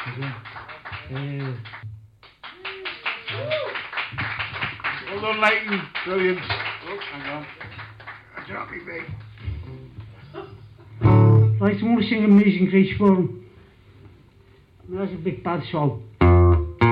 Well done, Leighton. Brilliant. Oh, hang on. I dropped me big. Right, I'm going to sing a Amazing Grace for him. That's a big bad song.